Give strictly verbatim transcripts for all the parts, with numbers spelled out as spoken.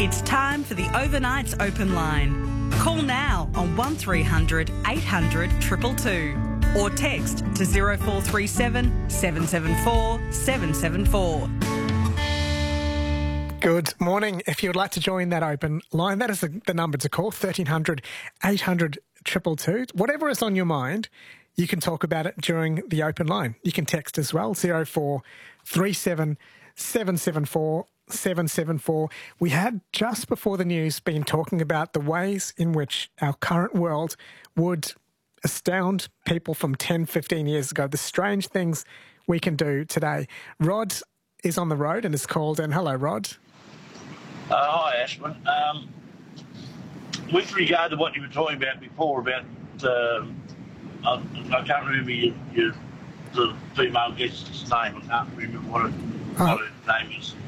It's time for the Overnight's Open Line. Call now on one three hundred eight hundred two two two or text to zero four three seven seven seven four seven seven four. Good morning. If you would like to join that open line, that is the, the number to call, thirteen hundred eight hundred two two two. Whatever is on your mind, you can talk about it during the open line. You can text as well, zero four three seven seven seven four seven seven four. We had, just before the news, been talking about the ways in which our current world would astound people from ten, fifteen years ago, the strange things we can do today. Rod is on the road and is called in. Hello, Rod. Uh, hi, Ashman. Um, with regard to what you were talking about before about, uh, I, I can't remember your, your, the female guest's name. I can't remember what, it, uh, what her name is.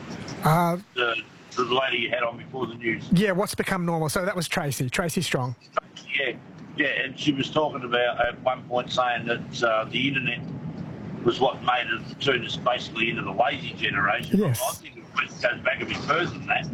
Uh, the, the lady you had on before the news. Yeah, what's become normal. So that was Tracy, Tracy Strong. Yeah, yeah, and she was talking about, at one point, saying that uh, the internet was what made it turn us basically into the lazy generation. Yes. I think it goes back a bit further than that.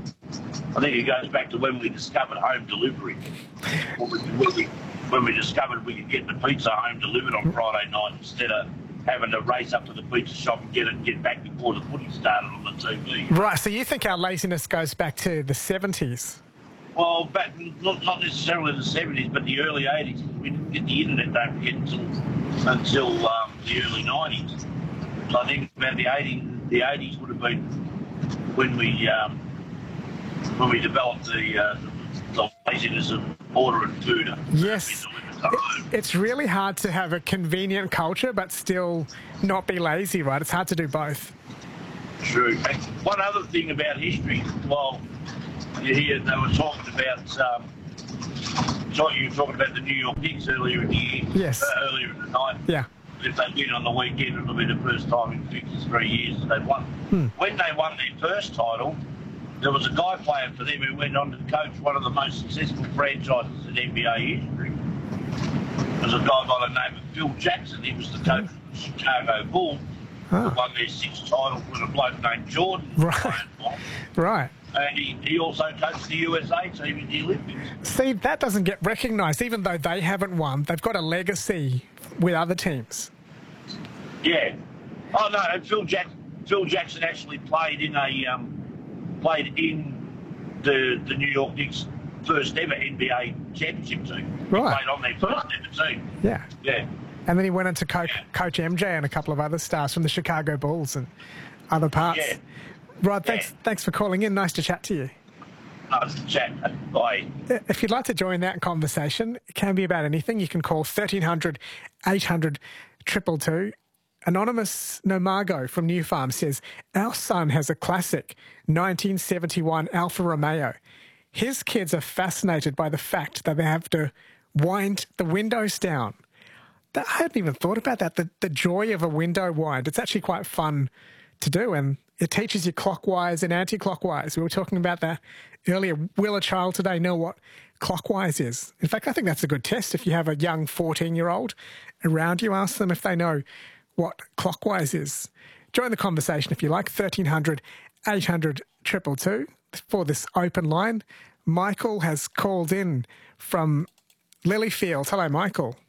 I think it goes back to when we discovered home delivery. when, we, when, we, when we discovered we could get the pizza home delivered on Friday night instead of having to race up to the pizza shop and get it and get back before the footy started on the T V. Right, so you think our laziness goes back to the seventies? Well, back not, not necessarily the seventies, but the early eighties. We didn't get the internet, don't forget, until, until um, the early nineties. So I think about the eighties, the eighties would have been when we um, when we developed the, uh, the laziness of ordering food. Yes. It's really hard to have a convenient culture but still not be lazy, right? It's hard to do both. True. And one other thing about history, well, you hear they were talking about, um, you were talking about the New York Knicks earlier in the year. Yes. Uh, earlier in the night. Yeah. If they win on the weekend, it'll be the first time in fifty-three years they've won. Hmm. When they won their first title, there was a guy playing for them who went on to coach one of the most successful franchises in N B A history. There was a guy by the name of Phil Jackson. He was the coach of the Chicago Bulls. Oh. Who won their sixth title with a bloke named Jordan. Right. Right. And he, he also coached the U S A team in the Olympics. See, that doesn't get recognised. Even though they haven't won, they've got a legacy with other teams. Yeah. Oh, no, and Phil, Jack, Phil Jackson actually played in a um, played in the the New York Knicks' first ever N B A championship team. Right. He played on their first ever team. Yeah. Yeah. And then he went on to coach, Yeah. coach M J and a couple of other stars from the Chicago Bulls and other parts. Yeah. Rod, thanks, Yeah. thanks for calling in. Nice to chat to you. Nice to chat. Bye. If you'd like to join that conversation, it can be about anything. You can call thirteen hundred eight hundred two two two. Anonymous Nomago from New Farm says, our son has a classic nineteen seventy-one Alfa Romeo. His kids are fascinated by the fact that they have to wind the windows down. That, I hadn't even thought about that, the, the joy of a window wind. It's actually quite fun to do, and it teaches you clockwise and anti-clockwise. We were talking about that earlier. Will a child today know what clockwise is? In fact, I think that's a good test. If you have a young fourteen-year-old around you, ask them if they know what clockwise is. Join the conversation if you like, thirteen hundred eight hundred two two two for this open line. Michael has called in from Lilyfield. Hello, Michael.